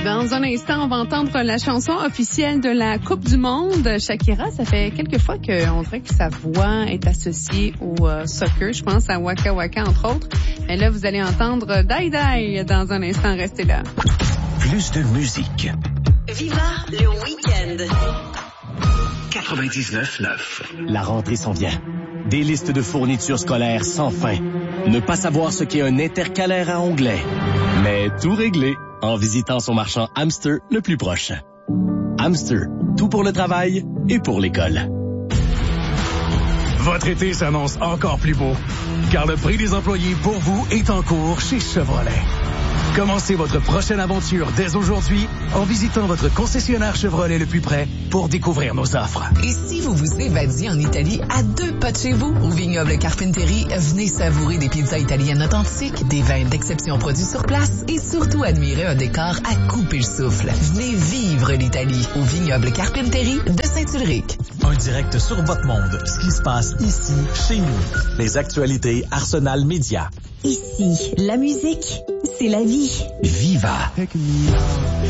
Dans un instant, on va entendre la chanson officielle de la Coupe du Monde. Shakira, ça fait quelques fois qu'on dirait que sa voix est associée au soccer. Je pense à Waka Waka, entre autres. Mais là, vous allez entendre Die Die dans un instant. Restez là. Plus de musique. Viva le week-end. 99.9. La rentrée s'en vient. Des listes de fournitures scolaires sans fin. Ne pas savoir ce qu'est un intercalaire à onglets. Mais tout réglé en visitant son marchand Hamster le plus proche. Hamster, tout pour le travail et pour l'école. Votre été s'annonce encore plus beau, car le prix des employés pour vous est en cours chez Chevrolet. Commencez votre prochaine aventure dès aujourd'hui en visitant votre concessionnaire Chevrolet le plus près pour découvrir nos offres. Et si vous vous évadiez en Italie à 2 pas de chez vous, au vignoble Carpenteri, venez savourer des pizzas italiennes authentiques, des vins d'exception produits sur place et surtout admirer un décor à couper le souffle. Venez vivre l'Italie au vignoble Carpenteri de Saint-Ulric. Un direct sur votre monde, ce qui se passe ici, chez nous. Les actualités Arsenal Média. Ici, la musique, c'est la vie. Viva.